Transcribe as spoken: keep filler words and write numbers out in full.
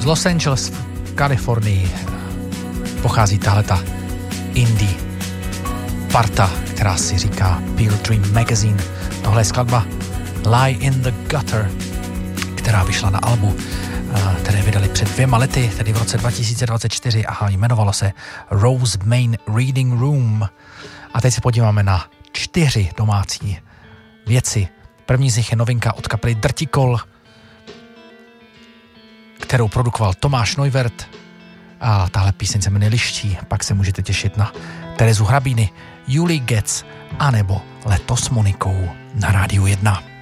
Z Los Angeles v Kalifornii pochází tahleta indie parta, která si říká Pure Dream Magazine. Tohle je skladba Lie in the Gutter, která vyšla na albu, které vydali před dvěma lety, tedy v roce dva tisíce dvacet čtyři a jmenovalo se Rose Main Reading Room. A teď se podíváme na čtyři domácí věci. První z nich je novinka od kapely Dirty Call, kterou produkoval Tomáš Neuvert, a tahle píseň se jmenuje Liští. Pak se můžete těšit na Terezu Hrabíny, Julie Getz anebo Leto s Monikou na Rádiu jedna.